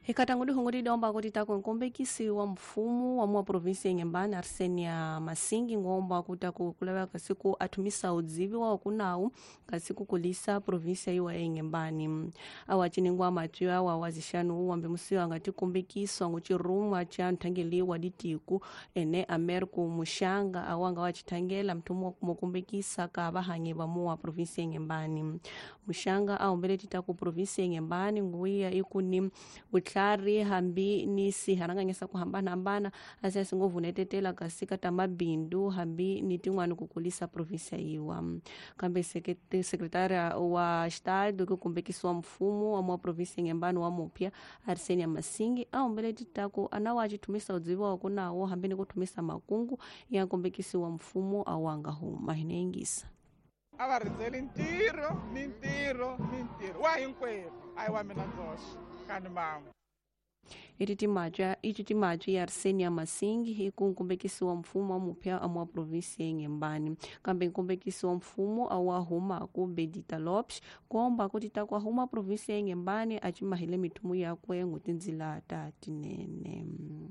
Ikatangudi hungudi domba kuti takunkombekisi wa mfumu wa mwa provinsi Nyembani Arsenia Masingi ngomba kuta kulewa kasiku atumisa udzivi wa kunawu kasiku kulisa provinsi iwa Nyembani awachiningwa matu awa wazishanu wambe musiwa ngati kombekiswa nguchirumwa cha ntangeliwa ditiku ene Ameriku mushanga awanga wachitangela mtumu kumukombekisa ka bahanye bamuwa provinsi Nyembani mushanga au mbele titaku provinsi Nyembani nguia ikuni utlari hambi nisi haranganyesa kuhambana asasi ngovu netetela kasika tamabindu hambi nitingwani kukulisa provinsia iwa kambe sekretaria wa estado kukumbekiswa mfumu wa mwa provinsia Nyembani wa mupya Arsenia Masingi au mbele titako anawachitumisa udziwa wakunawo hambi ni kutumisa makungu ya kumbekisi wa mfumu awanga hu mahine ingisa avarizeli ntiro wahinkwerhu ayi wa mina nzoxe kani mama itimaji ya Arsenia Masingi ikunkumbekisi wa mfumu wa mupya amwa provinsi ya Nyembani kambe nkumbekisi wa mfumu awahuma ku Bedita Lopes kuomba kuti takwa huma provinsi ya Nyembani achimahile mitumu yakwe ngutinzila tatinene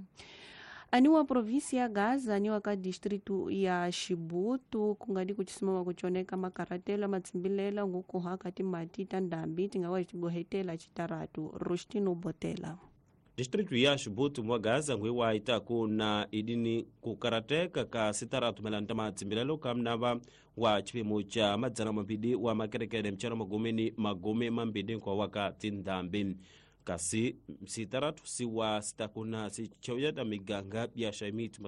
aniwa provinsi ya Gaza aniwa ka distritu ya Shibutu kungadi kuchisimama kuchoneka makaratela matsimbilela ngukuha kati matita ndambi tingawa chigohetela chitaratu Rushtino Botela distritu ya Shibutu mwa Gaza ngwiwa itaku na idini kukarateka ka sitaratu melanta matsimbilelo kamnava wa chipimo cha madzana mambidi wa makerekere mchana magome mambidi kwa wakati ndambi kasi sitaratu siwa sitakuna sichoyata miganga ya shaimiti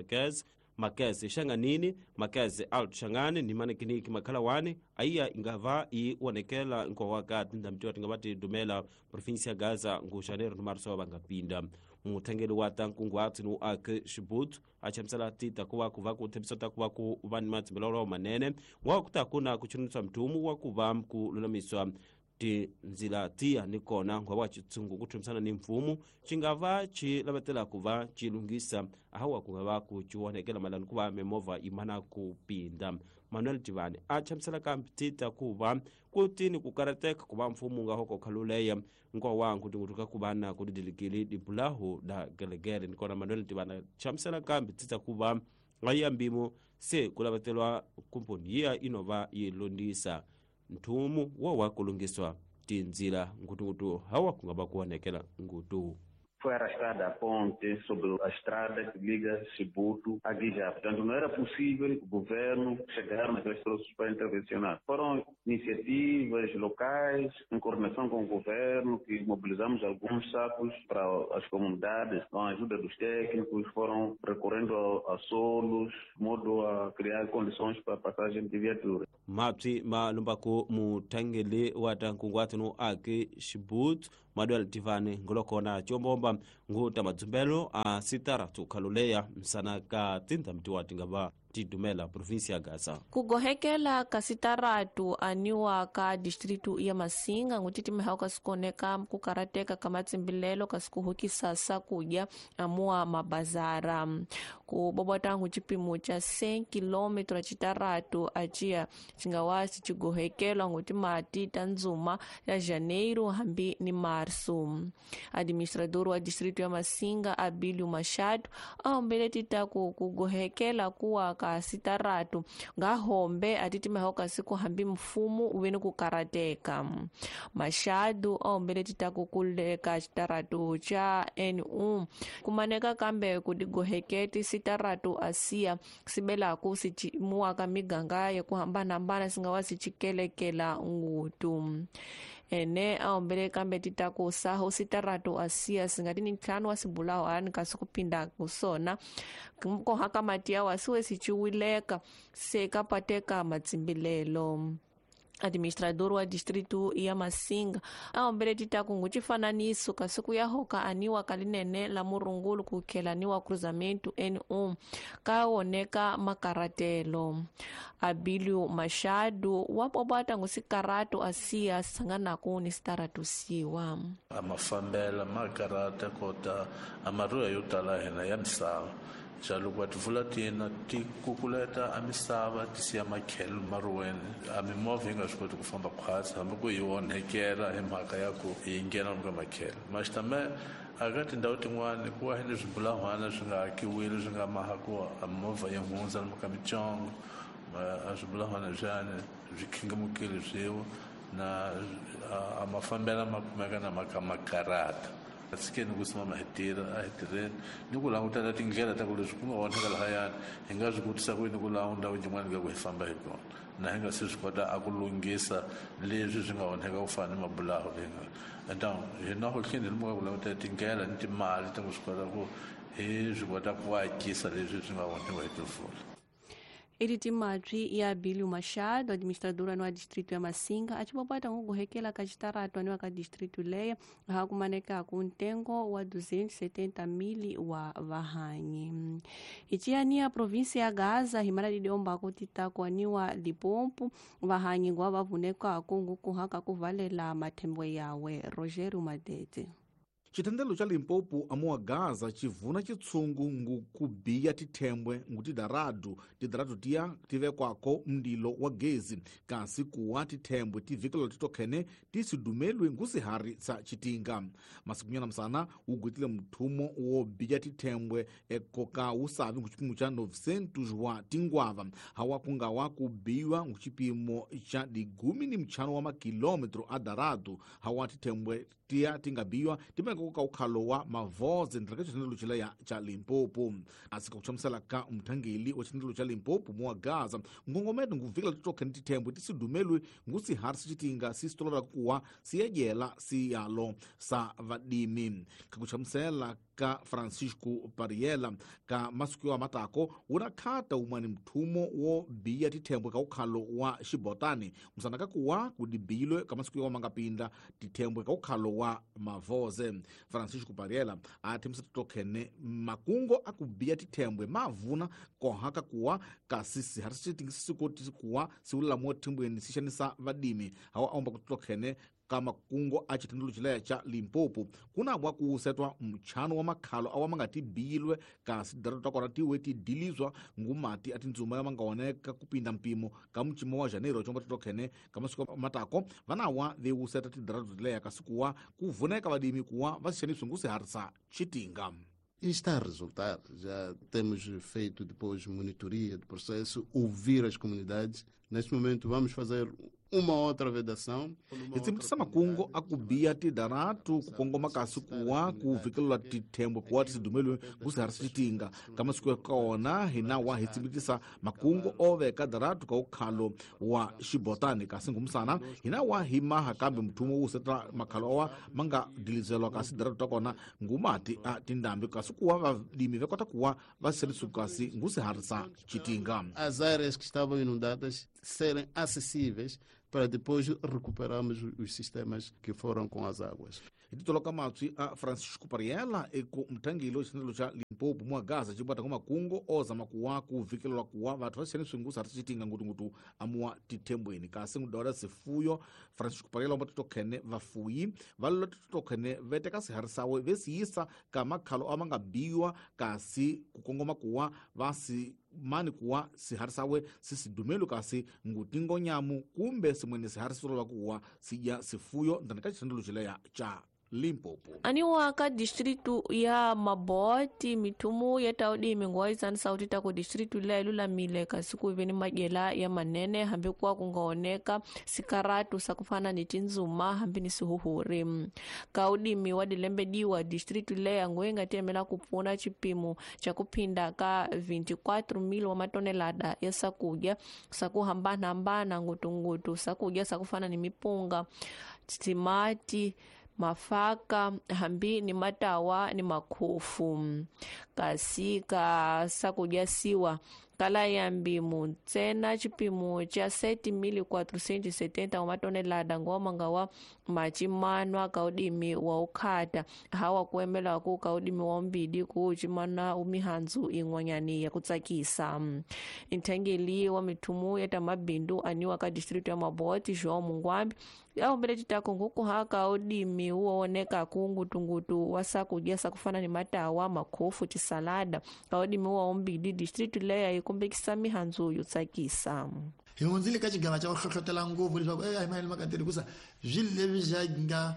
makazi shanganini makazi altu shangani ni manekiniki makalawani aiya ingava iwonekela nkwa wakati ndamtiwa tingabati dumela provinsia Gaza ngushanero numarso bangapinda mutangeli watankungu atinu ak Shibutu achamsala tita kuwa kuva kutebisota kuwa kuvani matsimbelolo manene wakutakuna kuchunutsa mtumu wakuva mkululamiswa ti nzila tia nikona ngwa wachitsungu kutumsana ni mfumu chingava chilabatela kuva chilungisa ahawa kungava kuchiwonekela malani kuva memova imana kupinda Manuel Tivani achamsala kampitita kuva kuti ni kukarateka kuva mfumu ngahoko kaluleya ngwa wangu tingutuka kubana kudidilikili dipulahu da gelegele nikona Manuel Tivani chamsala kampitita kuva ngayambimo se kulabatelwa kumponiya inova yilundisa ntumu wakulungiswa tinzira ngutu hawa kungaba kuonekela ngutu. Foi arrastada a ponte sobre a estrada que liga Shibutu a Guijá. Portanto, não era possível o governo chegar naqueles troços para intervencionar. Foram iniciativas locais, em coordenação com o governo, que mobilizamos alguns sacos para as comunidades, com a ajuda dos técnicos, foram recorrendo a solos, de modo a criar condições para a passagem de viatura. Mapsi malumbako mutangele watankungwatino ake Shibutu Manuel Tivani ngolokona chombomba nguta madzumbelo a sitaratu kaluleya msanaka tinta mtiwa tingaba tidumela provinsia ya Gaza kugohekela ka sitaratu aniwa ka distritu ya Masinga ngutiti mehauka sikoneka kukarateka kamatsimbilelo kasikuhukisa sakuja amua mabazara kubobota nguchipimo cha 100 km chitaratu achia chingawasi chigohekela nguti matita nzuma ya Janeiro hambi ni Marso administrador wa distritu ya Masinga Abilio Machado ambele titaku kugohekela kuwa ka sitaratu ngahombe atiti mahoka siku hambi mfumu uwene kukarateka Machado ambele titaku kuleka sitaratu cha NU kumaneka kambe kudigoheketi sitaratu asia sibela kusichimua kamiganga ya kuhambana singawasi chikelekela ngutu ene aombele kambe titaku saho sitaratu asia singatini tlanu wasibulao ani kasikupinda kusona kumko haka matia wasiwe sichiwileka sekapateka matsimbilelo administrador wa distritu ya Masinga aombele titaku nguchifananiso kasiku yahoka aniwa kalinene la murungulu kukelaniwa cruzamento NU kaoneka makaratelo Abilio Machado wapobata ngusikarato asia sangana kuni staratu siwa amafambela makarata kota amaruya yutala hena yamsa xa loko va tivula tina ti kukuleta a misava ti siya makhelo maruweni a mimovha yi nga swi koti ku famba khwatsi hambi ku yi onhekela hi mhaka ya ku yi nghena lomu ka makhelo maxitame aka tindhawu tin'wani ku va ni swibulahwana swi nga akiwile swi nga maha ku a mimovha yi hundza lomu ka mitsongo a swibulahwana byani byi khingamukile byiwo na a mafambela ma kumeka na maka makarata atsikeni ku simama hi tirheni ni ku langutela tindlela ta ku leswi ku nga onheka lahayani hi nga swi kotisa ku yini ku laha ndhawu yin'wana ka ku hi famba hi kona na hi nga se swi kota a ku lunghisa leswi swi nga onheka ku fana ni mabulahu leyi nga então hi na ku hlini limuka ku langutela tindlela ni timali ta ku swi kota ku hi swi kota ku akisa leswi swi nga onhiwa hi tifula. Edith Madri ya Bilio Machado, administradora no distrito ya Masinga, atipopata ngukuhekela kachitaratu aniwa ka distrito leya hakumaneka ku ntengo wa 270 mili wa vahanyi. Ichiania provinsia ya Gaza himara diomba kutitako aniwa Limpopo vahanyi ngwa vavuneka ngukuhaka kuvalela mathembwe yawe. Rogerio Madete. Chitendelo cha Limpopo amuwa Gaza chivuna chitsungu ngukubiya tithembwe ngutidaradu tiya tivekwako mndilo wa gezi kasi kuwa tithembwe tivikelo titokhene tisidumelwe ngusihari sa chitinga masikunyana msana ugwitile mthumo wo biya tithembwe ekoka usavi nguchipimo cha 900 wa tingwava hawa kungawa kubiwa nguchipimo cha digumi ni mchano wa makilometro adaradu hawa tithembwe tia tingabiwa timeka kuka ukhalo wa mavoze ndreka chitendelo chileya cha Limpopo asika kuchamsela ka umthangeli wa chitendelo cha Limpopo muwa Gaza ngongometo nguvikela titokhene tithembwe tisidumelwe ngusiharisi chitinga sisitolovela kuwa siyejela siyalo sa vadimi kakuchamsela ka Francisco Pariela ka masiku ya matako unakhata umani mthumo wo biya tithembwe ka ukhalo wa Xibotani musanaka kuwa kudibilwe ka masiku ya mangapinda tithembwe ka ukhalo wa mavoze. Francisco Pariela athimisa titokhene makungo akubiya tithembwe mavuna kohaka kuwa kasisi harisi chitingi sisikoti kuwa siulamo thimbweni sishanisa vadimi hawa aomba kutitokhene kama kungo a chitendelo chileya cha Limpopo kuna abwa kusetwa mchano wa makhalo awa mangati bilwe kasi darato takona tiwe tidilizwa ngumati ati nzuma ya mangaoneka kupinda mpimo kama mchimo wa Janeiro chomba titokhene kama siku matako vanawa veuseta tidarato tileya kasi kuwa kuvuneka vadimi kuwa vasishaniswe ngusiharisa chitinga. E está a resultar. Já temos feito depois monitoria do processo, ouvir as comunidades. Neste momento vamos fazer uma outra vedação. Itsimbitisa makungo akubiya tidaratu kukongoma kasi kuwa kuvikelwa tithembwe kuwa tisidumelwe ngusiharisi chitinga kama siku yakaona hinawa hitsimbitisa makungo oveka daratu ka ukhalo wa Xibotani kasi ngumsana hinawa himaha kambe mthumo useta makhalo awa manga dilizelwa kasi daratu takona ngumati a tindambi kasi kuwa vadimi vekota kuwa vasisenisu kasi ngusiharisa chitinga. As áreas que estavam inundadas serem acessíveis para depois recuperarmos os sistemas que foram com as águas. Ititoloka matswi a Francisco Pariela eko mthangeli wa chitendelo cha Limpopo muwa Gaza chibwata kwa makungo ozama kuwa kuvikelwa kuwa vathu vasishaniswe ngusiharisi chitinga ngutungutu amuwa tithembweni kasi ngudawala sifuyo. Francisco Pariela omba titokhene vafuyi valilo titokhene veteka siharisawe vesiyisa ka makhalo amangabiwa kasi kukongoma kuwa vasi mani kuwa siharisawe sisidumelwe kasi ngutingonyamu kumbe simwene siharisisolwa kuwa sija sifuyo ndanika chitendelo chileya cha Limpopo. Aniwa ka distritu ya Maboti mithumu ya taudimi ngwa izanisa utita ku distritu la ilulamile kasiku vini magela ya manene hambi kuwa kungaoneka sikaratu sakufana ni tinzuma hambi ni sihuhuri. Kaudimi wadilembediwa distritu la ya nguenga temela kupuna chipimo cha kupinda ka 24 mili wa matonelada ya sakuja sakuhambana ngutungutu sakuja sakufana ni mipunga timati mafaka hambi ni matawa ni makhofu kasi ka sakujasiwa kala ya mbimu tsena chipimo cha 7,470 wa matonelada ngoma ngawa machimanwa kaudimi wa ukhata hawa kuemela ku kaudimi wa mbidi ku chimana umihanzu ingwanyani ya kutsakisa. Inthengeli wa mithumu ya tamabindu aniwa ka district ya Maboti João Mungwambi aumbele titako ngukuhaka udimi uwooneka kungutungutu wasakudya sakufana ni matawa makhofu tisalada kaudimi uwaumbili distritu leya ikumbekisa mihanzu yotsakisa hundzile ka xigava xa ku hlohlotela ngopfu leswaku mahele makateri kusa swilo leswi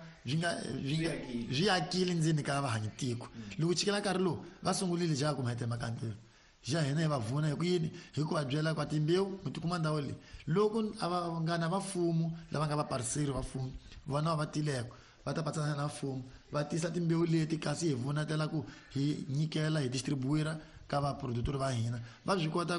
swi akile ndzeni ka vahanyitiko loko chikela nkarhi lowu va sungulile xa ku mahete makanteri xa hina hi va vuna hi ku yini hi ku va byela kwa timbewu mi tikuma ndhawu leyi loko a nga na vafumu lava nga vapariseri va mfumo vona va tileko va ta patsana na mfumo va tisa timbewu leti kasi hi vunatela ku hi nyikela hi distribuira ka vaproductori va hina va swi kota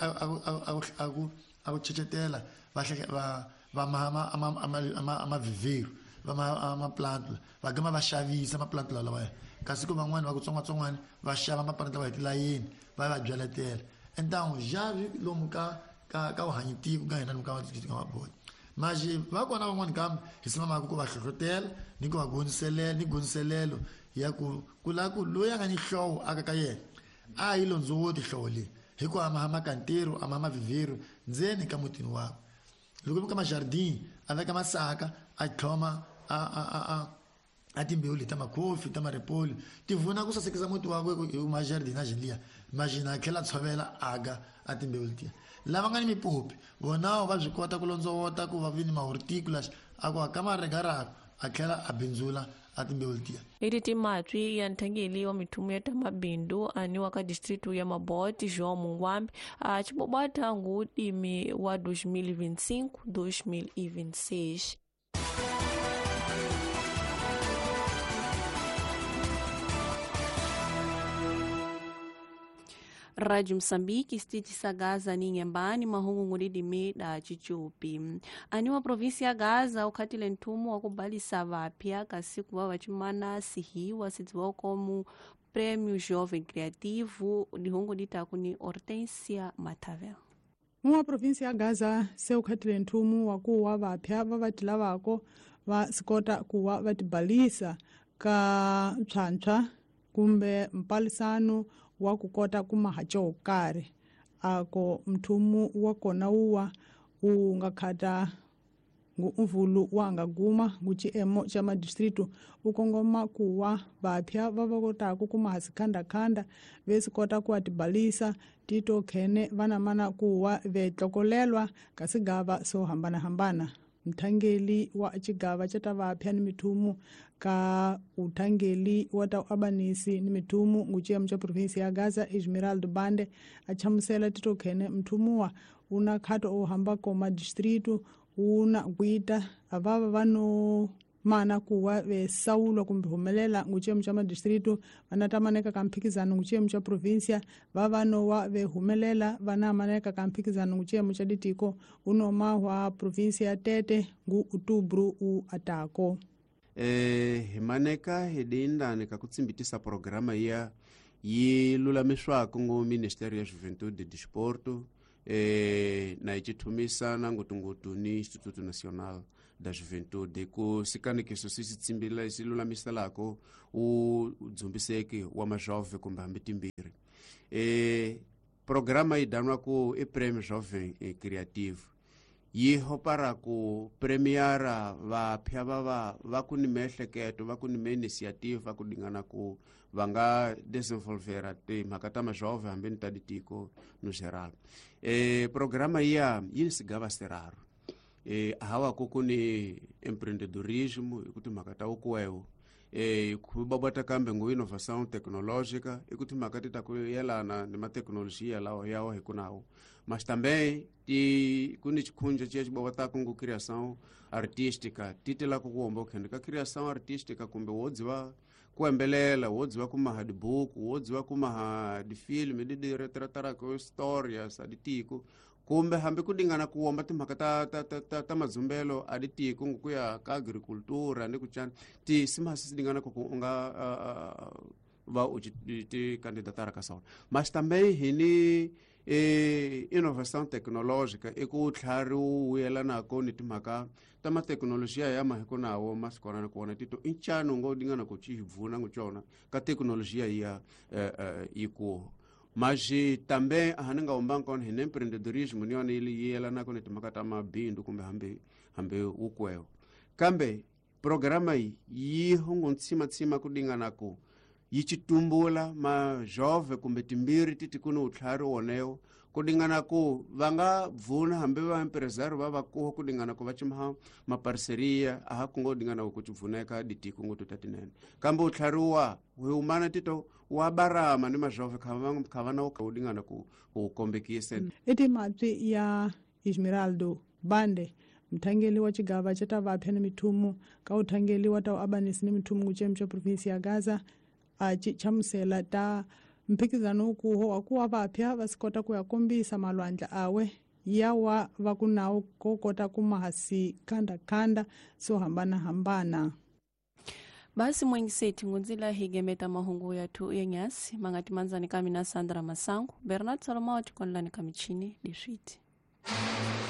ku chechetela va mavhiveru va maplanti va gama va xavisa maplanti lawaya kasi ku van'wani va ku tsongatsongwana va xava maplanti lawa hi tilayeni va va byaletela entangu javi lomu ka vuhanyitiko ka hina ka mabodi maji va kona van'wani kambe hi simamaka ku va hlohlotela ni ku va gondziselelo ya ku la ku loyi a nga ni hlowo aka ka yena a hi londzoti hlowo leyi hi ku makantero mavhiveru ndzeni ka mutini wakwe loko ka majardini a veka masaka a tlhoma a timbewu leti ta makhofi ta marepoli ti vuna ku sasekisa muti wakwe hi majardini ajeliya majina a tlhela tshovela aga a timbewu letiya lava nga ni mipopi vonawo va swi kota ku londzowota ku va vini mahorticulus a ku aka marega rako a tlhela a bindzula a timbewu letiya iti timatwi ya nthangeli wa mithumu ya tamabindu aniwa ka distritu ya maboti João Mungwambi a cibobwata ngudimi wa 2025-2026 Rádio Moçambique stiti Gaza ni nyambani mahungu ngulidimi da chichupi aniwa provinsia ya Gaza ukhatile ntumu wa kubalisa vapya kasiku wa wachimana sihiwa sidziwa komu Prêmio Jovem Criativo lihungu ditaku ni Hortência Matavel mwa provinsia ya Gaza se ukhatile ntumu wa kuwa vapya vavatila vako va sikota kuwa vatibalisa ka ntshwantsha kumbe mpalisano wa kukota kumahacho ukari ako mthumu wa kona uwa ungakhata ngumvulu wanga guma nguchiemo cha madistritu ukongoma kuwa vapya vavakota kumahasikhandakanda vesikota kuwatibalisa tito khene vanamana kuwa vetlokolelwa kasigava so hambana mthangeli wa chigava cha tavapya ni mithumu ka uthangeli wa abanisi ni mithumu nguchiemo cha provinsia ya Gaza Esmeralda Bande achamusela tito khene mthumuwa una khato ohamba koma distritu una gwita avava vano mana kuwa vesaulo kumbe humelela nguchiemo cha madistritu vanatamaneka kamphikizano nguchiemo cha provinsia vavano wa vehumelela vanamaneka kamphikizano nguchiemo cha ditiko unoma wa provinsia ya Tete ngu utubru u atako himaneka hidindane kakutsimbitisa programa ya yilulamiswako ngo Ministério ya Juventude e Desporto na ichithumisana ngutungutu ni Instituto Nacional da Juventude ku sikanikiso sisitsimbila isilulamiselako udzumbiseki wa majove kumbe hambi timbiri programa idanwa ku Prêmio Jovem Criativo yiho para ku premiara vapya va kuni mehleketo va kuni initiative va kudingana ku vanga desenvolvera timhaka ta majove hambi ni ta ditiko no geral programa iya yini sigava seraru hawa kukuni empreendedorismo ikuti mhaka ta ukuwewo kubabata kambe ngu inovação tecnológica ikuti mhaka titakuyelana ni matecnologia lawa yawo hikunawo mas também kuni chikhunja chiya chibabatako ngu criação artística titela kukuomba ukhende ka criação artística kumbe wodziwa kuembelela wodziwa kumaha dibuku wodziwa kumaha difilme diretratarako historias aditiko kumbe hambi kudingana kuomba timhaka ta mazumbelo aditiko ngukuya ka agricultura ni kuchana ti simasi sidingana kukunga va ti candidatara ka sauna mas também hini inovação tecnológica ikutlhariwuyelanako ni timhaka ta matecnologia ya mahikunawo masikorana kuona tito inchano ngo dingana kuchivuna nguchona ka tecnologia ya ikuho mas também haninga ombanko hine empreendedorismo niona ili yelanako ni timhaka ta mabindu kumbe hambi ukwewo kambe programa yi hongo ntsima kudinganako yi chitumbula majove kumbe timbiri titikuni utlhari woneyo kudinganako vanga bvuna hambe va empresário va vakuho kudinganako va chimaha maparceria aha kungo dinganako kuchivuneka ditiko ngo tutatinene kambe utlhariwa humana tito wa barama ni majove khavana kudinganako kukombekise iti mapfi ya Esmeraldo Bande mthangeli wa chigava cha Tavapya ni mithumu ka uthangeli wa ta Abanisi ni mithumu kuchemcha provinsi ya Gaza chamusela ta mphikizano ukuho wakuwa vapya vasikota kuyakombisa malwandla awe yawa vakunawo kokota kumahasi khanda so hambana basi mwengiseti ngunzila higemeta mahungu yathu yenyasi mangati manzani kami na Sandra Masangu Bernard Salomao tikonlani kamichini dishiti